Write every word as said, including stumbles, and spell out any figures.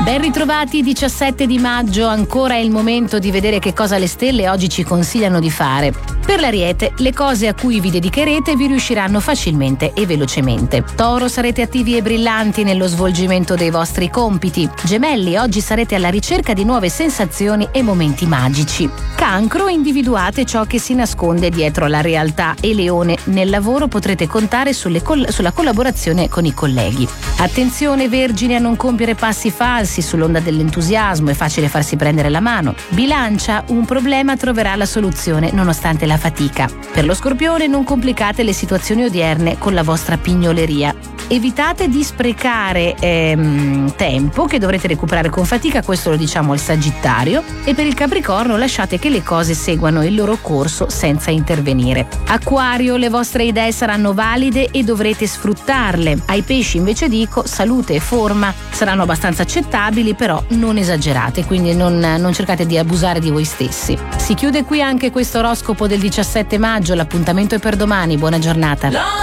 Ben ritrovati, diciassette di maggio, ancora è il momento di vedere che cosa le stelle oggi ci consigliano di fare. Per l'Ariete, le cose a cui vi dedicherete vi riusciranno facilmente e velocemente. Toro, sarete attivi e brillanti nello svolgimento dei vostri compiti. Gemelli, oggi sarete alla ricerca di nuove sensazioni e momenti magici. Cancro, individuate ciò che si nasconde dietro la realtà. E Leone, nel lavoro potrete contare sulle coll- sulla collaborazione con i colleghi. Attenzione Vergine a non compiere passi falsi, sull'onda dell'entusiasmo è facile farsi prendere la mano. Bilancia, un problema troverà la soluzione nonostante la fatica. Per lo Scorpione, non complicate le situazioni odierne con la vostra pignoleria. Evitate di sprecare ehm, tempo che dovrete recuperare con fatica, questo lo diciamo al Sagittario. E per il Capricorno, lasciate che le cose seguano il loro corso senza intervenire. Acquario, le vostre idee saranno valide e dovrete sfruttarle. Ai Pesci invece dico, salute e forma saranno abbastanza accettabili, però non esagerate, quindi non, non cercate di abusare di voi stessi. Si chiude qui anche questo oroscopo del diciassette maggio, l'appuntamento è per domani, buona giornata.